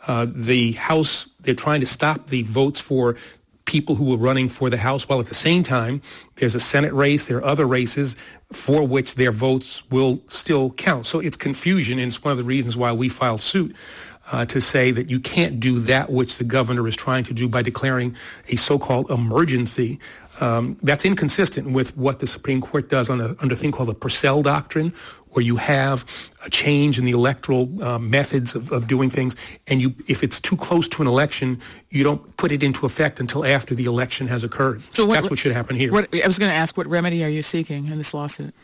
The House, they're trying to stop the votes for people who were running for the House, while at the same time, there's a Senate race, there are other races for which their votes will still count. So it's confusion, and it's one of the reasons why we filed suit to say that you can't do that which the governor is trying to do by declaring a so-called emergency. That's inconsistent with what the Supreme Court does under a thing called the Purcell Doctrine, where you have a change in the electoral methods of doing things, and if it's too close to an election, you don't put it into effect until after the election has occurred. So that's what should happen here. I was going to ask, what remedy are you seeking in this lawsuit?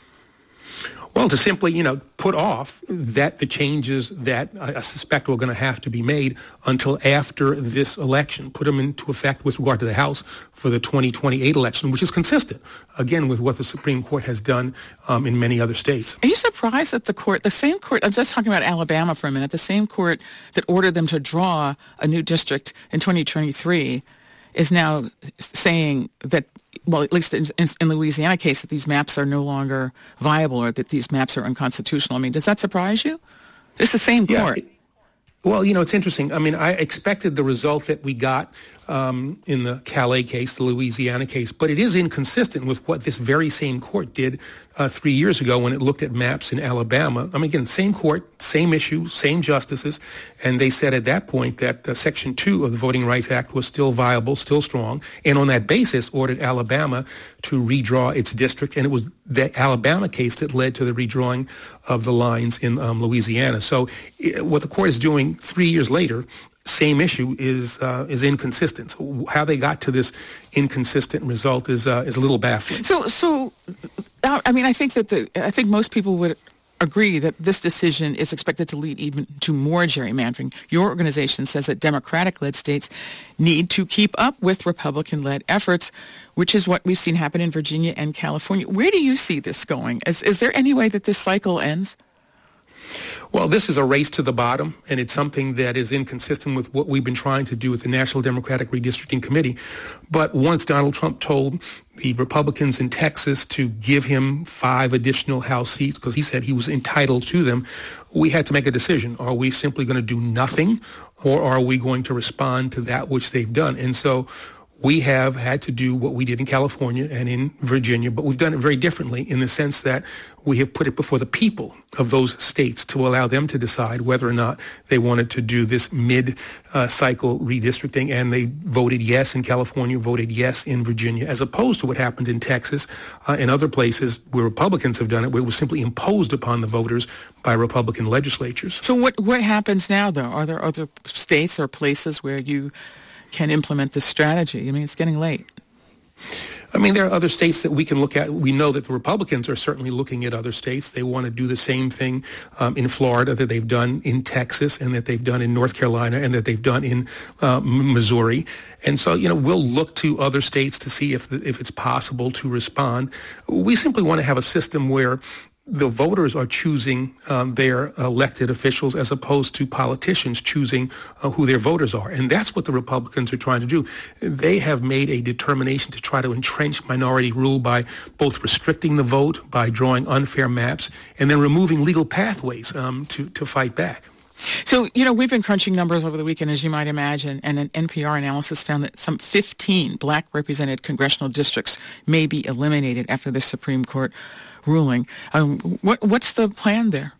Well, to simply, put off the changes that I suspect are going to have to be made until after this election, put them into effect with regard to the House for the 2028 election, which is consistent, again, with what the Supreme Court has done in many other states. Are you surprised that the same court, I'm just talking about Alabama for a minute, the same court that ordered them to draw a new district in 2023 is now saying that, well, at least in the Louisiana case, that these maps are no longer viable or that these maps are unconstitutional? I mean, does that surprise you? It's the same court. Yeah. Well, it's interesting. I mean, I expected the result that we got in the Calais case, the Louisiana case, but it is inconsistent with what this very same court did 3 years ago when it looked at maps in Alabama. I mean, again, same court, same issue, same justices, and they said at that point that Section 2 of the Voting Rights Act was still viable, still strong, and on that basis ordered Alabama to redraw its district, and it was the Alabama case that led to the redrawing of the lines in Louisiana. So what the court is doing 3 years later, same issue, is inconsistent. So how they got to this inconsistent result is a little baffling. So I mean, I think most people would agree that this decision is expected to lead even to more gerrymandering. Your organization says that Democratic-led states need to keep up with Republican-led efforts, which is what we've seen happen in Virginia and California. Where do you see this going? Is there any way that this cycle ends? Well, this is a race to the bottom, and it's something that is inconsistent with what we've been trying to do with the National Democratic Redistricting Committee. But once Donald Trump told the Republicans in Texas to give him 5 additional House seats because he said he was entitled to them, we had to make a decision. Are we simply going to do nothing, or are we going to respond to that which they've done? And so we have had to do what we did in California and in Virginia, but we've done it very differently in the sense that we have put it before the people of those states to allow them to decide whether or not they wanted to do this mid-cycle redistricting, and they voted yes in California, voted yes in Virginia, as opposed to what happened in Texas and other places where Republicans have done it, where it was simply imposed upon the voters by Republican legislatures. So what happens now, though? Are there other states or places where you can implement this strategy? I mean, it's getting late. I mean, there are other states that we can look at. We know that the Republicans are certainly looking at other states. They want to do the same thing in Florida that they've done in Texas and that they've done in North Carolina and that they've done in Missouri. And so, we'll look to other states to see if it's possible to respond. We simply want to have a system where the voters are choosing their elected officials as opposed to politicians choosing who their voters are. And that's what the Republicans are trying to do. They have made a determination to try to entrench minority rule by both restricting the vote, by drawing unfair maps, and then removing legal pathways to fight back. So, we've been crunching numbers over the weekend, as you might imagine, and an NPR analysis found that some 15 black represented congressional districts may be eliminated after the Supreme Court ruling. What's the plan there?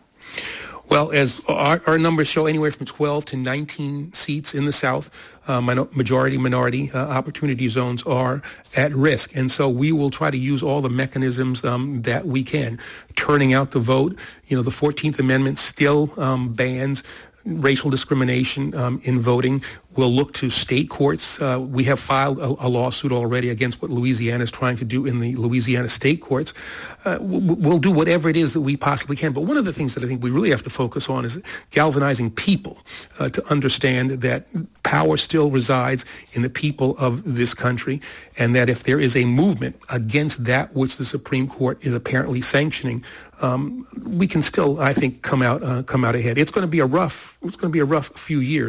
Well, as our numbers show, anywhere from 12 to 19 seats in the South, majority-minority opportunity zones are at risk. And so we will try to use all the mechanisms that we can. Turning out the vote, the 14th Amendment still bans racial discrimination in voting. We'll look to state courts. We have filed a lawsuit already against what Louisiana is trying to do in the Louisiana state courts. We'll do whatever it is that we possibly can. But one of the things that I think we really have to focus on is galvanizing people to understand that power still resides in the people of this country, and that if there is a movement against that which the Supreme Court is apparently sanctioning, we can still, I think, come out ahead. It's going to be a rough few years.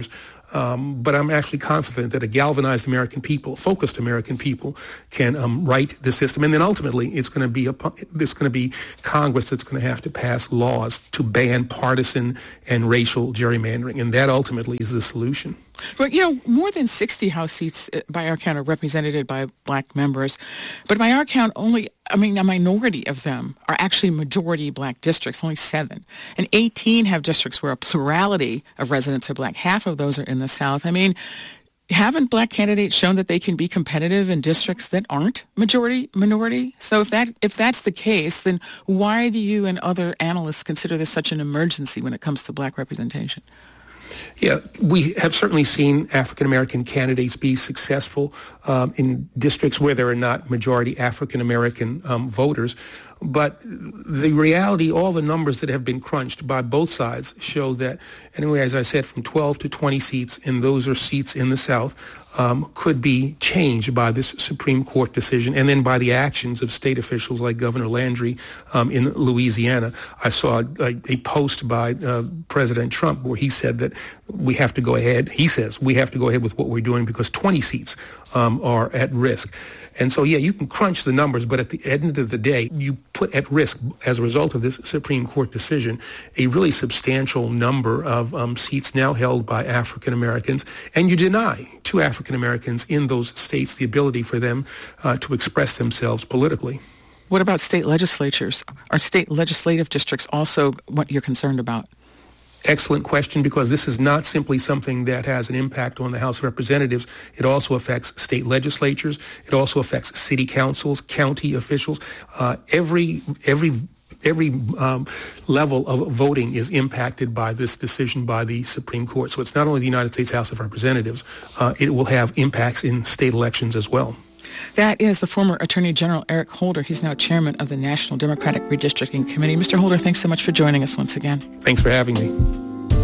But I'm actually confident that a galvanized American people, focused American people, can right the system. And then ultimately, it's going to be Congress that's going to have to pass laws to ban partisan and racial gerrymandering. And that ultimately is the solution. But, more than 60 House seats by our count are represented by black members. But by our count, a minority of them are actually majority black districts, only 7. And 18 have districts where a plurality of residents are black. Half of those are in the South. Haven't black candidates shown that they can be competitive in districts that aren't minority? So if that's the case, then why do you and other analysts consider this such an emergency when it comes to black representation? Yeah, we have certainly seen African-American candidates be successful in districts where there are not majority African-American voters. But the reality, all the numbers that have been crunched by both sides show that, anyway, as I said, from 12 to 20 seats, and those are seats in the South, could be changed by this Supreme Court decision and then by the actions of state officials like Governor Landry in Louisiana. I saw a post by President Trump where he said that we have to go ahead. He says we have to go ahead with what we're doing because 20 seats are at risk. And so, you can crunch the numbers, but at the end of the day, you put at risk, as a result of this Supreme Court decision, a really substantial number of seats now held by African Americans, and you deny to African Americans in those states the ability for them to express themselves politically. What about state legislatures? Are state legislative districts also what you're concerned about? Excellent question, because this is not simply something that has an impact on the House of Representatives. It also affects state legislatures. It also affects city councils, county officials. Every level of voting is impacted by this decision by the Supreme Court. So it's not only the United States House of Representatives. It will have impacts in state elections as well. That is the former Attorney General Eric Holder. He's now chairman of the National Democratic Redistricting Committee. Mr. Holder, thanks so much for joining us once again. Thanks for having me.